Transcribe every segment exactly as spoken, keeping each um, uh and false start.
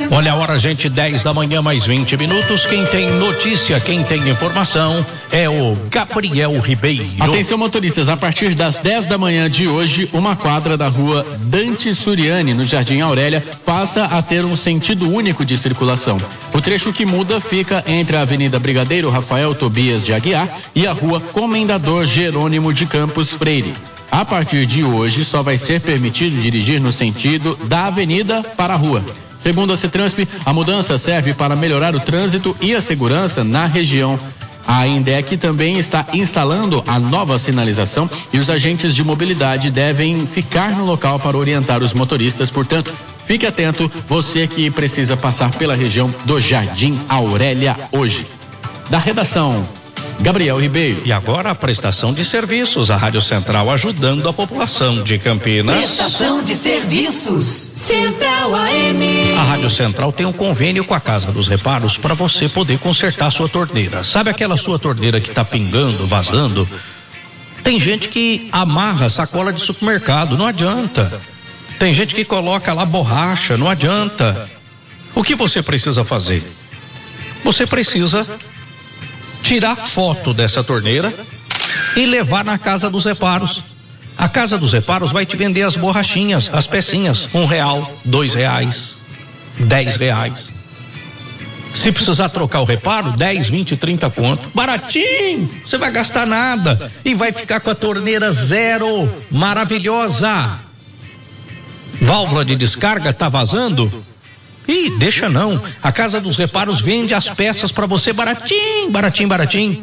Olha a hora, gente, dez da manhã, mais vinte minutos. Quem tem notícia, quem tem informação é o Gabriel Ribeiro. Atenção, motoristas, a partir das dez da manhã de hoje, uma quadra da rua Dante Suriani, no Jardim Aurélia, passa a ter um sentido único de circulação. O trecho que muda fica entre a Avenida Brigadeiro Rafael Tobias de Aguiar e a rua Comendador Jerônimo de Campos Freire. A partir de hoje, só vai ser permitido dirigir no sentido da avenida para a rua. Segundo a CETRANSP, a mudança serve para melhorar o trânsito e a segurança na região. A INDEC também está instalando a nova sinalização e os agentes de mobilidade devem ficar no local para orientar os motoristas. Portanto, fique atento, você que precisa passar pela região do Jardim Aurélia hoje. Da redação, Gabriel Ribeiro. E agora a prestação de serviços, a Rádio Central ajudando a população de Campinas. Prestação de serviços, Central A M. A Rádio Central tem um convênio com a Casa dos Reparos para você poder consertar sua torneira. Sabe aquela sua torneira que está pingando, vazando? Tem gente que amarra sacola de supermercado, não adianta. Tem gente que coloca lá borracha, não adianta. O que você precisa fazer? Você precisa tirar foto dessa torneira e levar na Casa dos Reparos. A Casa dos Reparos vai te vender as borrachinhas, as pecinhas, um real, dois reais, dez reais. Se precisar trocar o reparo, dez, vinte, trinta conto. Baratinho, você vai gastar nada e vai ficar com a torneira zero, maravilhosa. Válvula de descarga tá vazando? Ih, deixa não. A Casa dos Reparos vende as peças para você baratinho, baratinho, baratinho.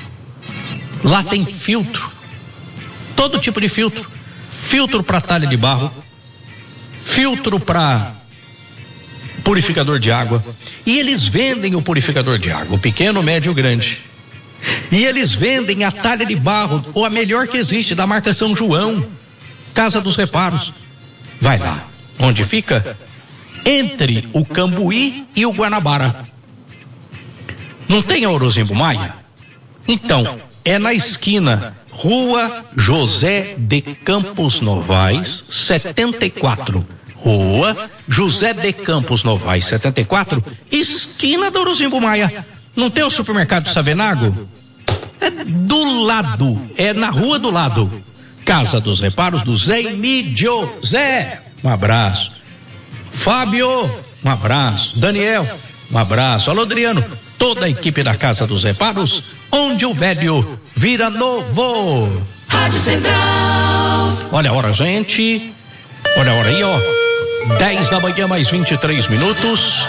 Lá tem filtro. Todo tipo de filtro. Filtro para talha de barro. Filtro para purificador de água. E eles vendem o purificador de água, o pequeno, médio, grande. E eles vendem a talha de barro, ou a melhor que existe, da marca São João. Casa dos Reparos. Vai lá. Onde fica? Entre o Cambuí e o Guanabara. Não tem a Orozimbo Maia? Então, é na esquina Rua José de Campos Novaes, setenta e quatro. Rua José de Campos Novaes, setenta e quatro, esquina da Orozimbo Maia. Não tem o supermercado Savenago? É do lado, é na rua do lado. Casa dos Reparos do Zé Emílio. Zé, um abraço. Fábio, um abraço. Daniel, um abraço. Alô, Adriano, toda a equipe da Casa dos Reparos, onde o velho vira novo. Rádio Central. Olha a hora, gente. Olha a hora aí, ó. dez da manhã, mais vinte e três minutos.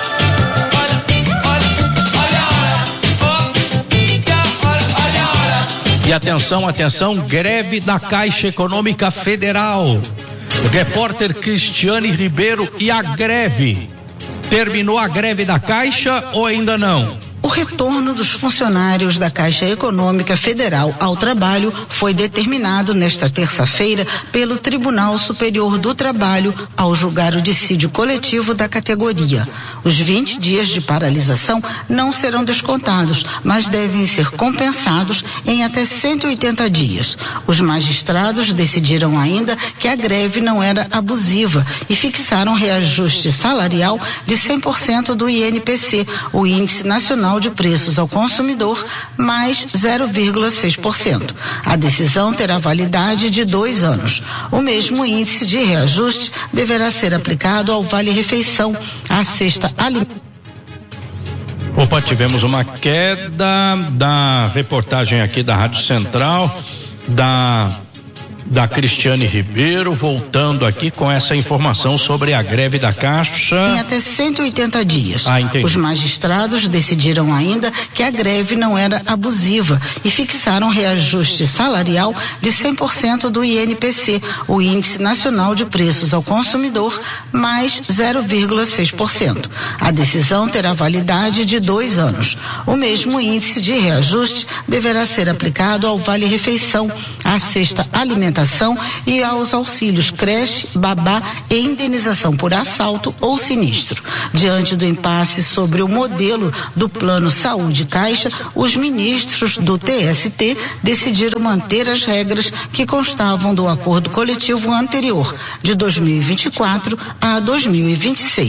E atenção, atenção, greve da Caixa Econômica Federal. Repórter Cristiane Ribeiro, e a greve? Terminou a greve da Caixa ou ainda não? O retorno dos funcionários da Caixa Econômica Federal ao trabalho foi determinado nesta terça-feira pelo Tribunal Superior do Trabalho ao julgar o dissídio coletivo da categoria. Os vinte dias de paralisação não serão descontados, mas devem ser compensados em até cento e oitenta dias. Os magistrados decidiram ainda que a greve não era abusiva e fixaram reajuste salarial de cem por cento do I N P C, o Índice Nacional de Preços ao Consumidor, mais zero vírgula seis por cento. A decisão terá validade de dois anos. O mesmo índice de reajuste deverá ser aplicado ao vale-refeição, à cesta alimentar. Opa, tivemos uma queda da reportagem aqui da Rádio Central, da da Cristiane Ribeiro, voltando aqui com essa informação sobre a greve da Caixa. Em até cento e oitenta dias. Ah, entendi. Os magistrados decidiram ainda que a greve não era abusiva e fixaram reajuste salarial de cem por cento do I N P C, o Índice Nacional de Preços ao Consumidor, mais zero vírgula seis por cento. A decisão terá validade de dois anos. O mesmo índice de reajuste deverá ser aplicado ao vale-refeição, à cesta alimentar e aos auxílios creche, babá e indenização por assalto ou sinistro. Diante do impasse sobre o modelo do Plano Saúde Caixa, os ministros do T S T decidiram manter as regras que constavam do acordo coletivo anterior, de dois mil e vinte e quatro a dois mil e vinte e seis.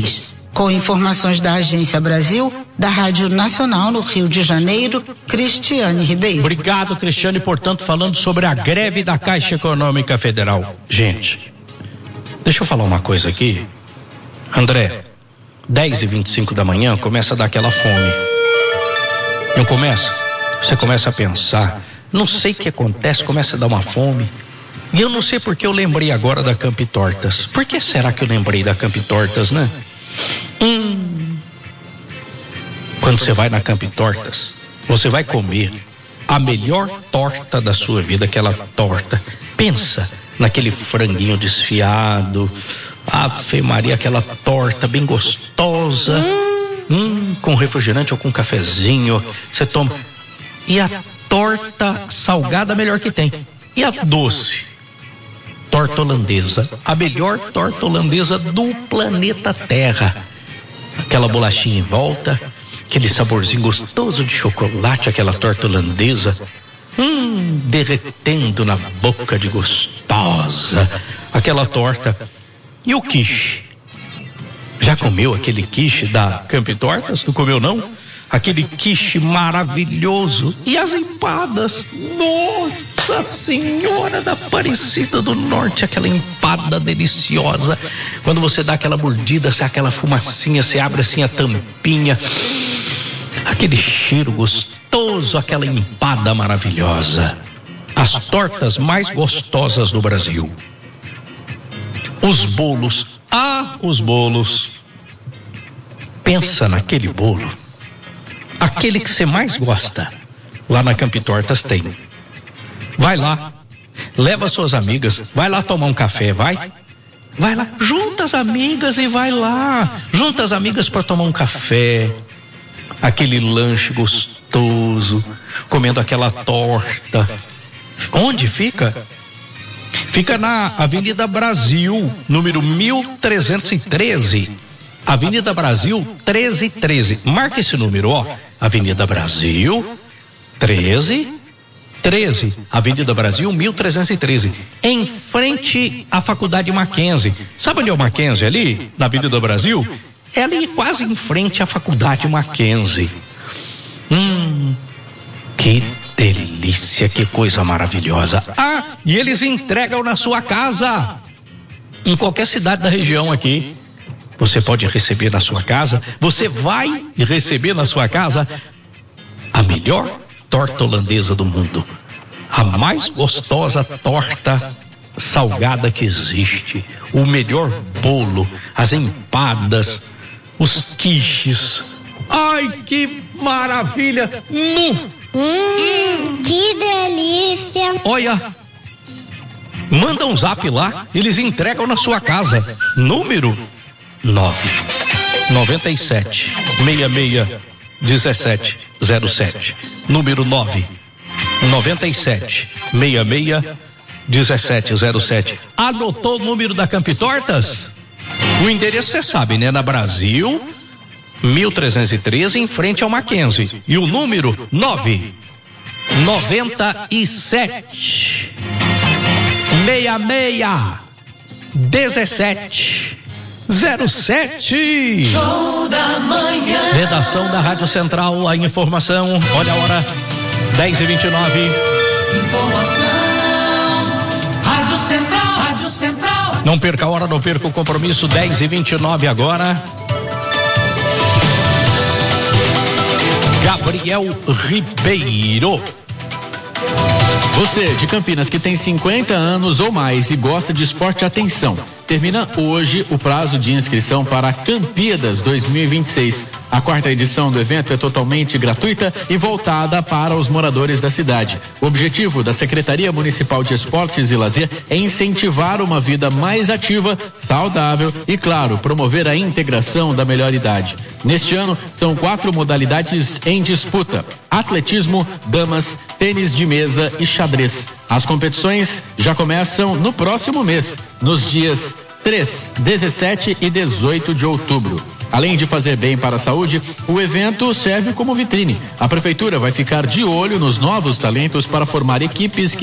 Com informações da Agência Brasil, da Rádio Nacional no Rio de Janeiro, Cristiane Ribeiro. Obrigado, Cristiane, portanto, falando sobre a greve da Caixa Econômica Federal. Gente, deixa eu falar uma coisa aqui. André, dez e vinte e cinco da manhã começa a dar aquela fome. Não começa? Você começa a pensar, não sei o que acontece, começa a dar uma fome. E eu não sei porque eu lembrei agora da Camp Tortas. Por que será que eu lembrei da Camp Tortas, né? Hum. Quando você vai na Camp Tortas, você vai comer a melhor torta da sua vida, aquela torta. Pensa naquele franguinho desfiado, Ave Maria, aquela torta bem gostosa, hum. Hum, com refrigerante ou com cafezinho, você toma. E a torta salgada, melhor que tem. E a doce? Torta holandesa, a melhor torta holandesa do planeta Terra. Aquela bolachinha em volta, aquele saborzinho gostoso de chocolate, aquela torta holandesa, hum, derretendo na boca de gostosa, aquela torta. E o quiche? Já comeu aquele quiche da Camp Tortas? Não comeu não? Aquele quiche maravilhoso. E as empadas, Nossa Senhora da Aparecida do Norte, aquela empada deliciosa. Quando você dá aquela mordida, sai aquela fumacinha, você abre assim a tampinha, aquele cheiro gostoso, aquela empada maravilhosa. As tortas mais gostosas do Brasil. Os bolos, ah, os bolos. Pensa naquele bolo. Aquele que você mais gosta, lá na Camp Tortas tem. Vai lá, leva suas amigas, vai lá tomar um café, vai. Vai lá, junta as amigas e vai lá. Junta as amigas para tomar um café. Aquele lanche gostoso, comendo aquela torta. Onde fica? Fica na Avenida Brasil, número mil trezentos e treze. Avenida Brasil treze treze. Marca esse número, ó. Avenida Brasil treze treze. Avenida Brasil mil trezentos e treze. Em frente à Faculdade Mackenzie. Sabe onde é o Mackenzie ali? Na Avenida Brasil? É ali quase em frente à Faculdade Mackenzie. Hum, que delícia, que coisa maravilhosa. Ah, e eles entregam na sua casa. Em qualquer cidade da região aqui. Você pode receber na sua casa, você vai receber na sua casa a melhor torta holandesa do mundo. A mais gostosa torta salgada que existe. O melhor bolo, as empadas, os quiches. Ai, que maravilha! Hum, hum, que delícia! Olha, manda um zap lá, eles entregam na sua casa. Número nove noventa e sete sessenta e seis dezessete zero sete. Número nove noventa e sete sessenta e seis dezessete zero sete. Anotou o número da Camp Tortas? O endereço você sabe, né? Na Brasil mil trezentos e treze, em frente ao Mackenzie. E o número nove noventa e sete sessenta e seis dezessete zero sete. Show da manhã. Redação da Rádio Central, a informação. Olha a hora, dez e vinte e nove. Informação. Rádio Central, Rádio Central. Não perca a hora, não perca o compromisso. dez e vinte e nove agora. Gabriel Ribeiro. Você de Campinas que tem cinquenta anos ou mais e gosta de esporte, atenção. Termina hoje o prazo de inscrição para a Campidas dois mil e vinte e seis. A quarta edição do evento é totalmente gratuita e voltada para os moradores da cidade. O objetivo da Secretaria Municipal de Esportes e Lazer é incentivar uma vida mais ativa, saudável e, claro, promover a integração da melhor idade. Neste ano, são quatro modalidades em disputa: atletismo, damas, tênis de mesa e xadrez. As competições já começam no próximo mês, nos dias três, dezessete e dezoito de outubro. Além de fazer bem para a saúde, o evento serve como vitrine. A prefeitura vai ficar de olho nos novos talentos para formar equipes que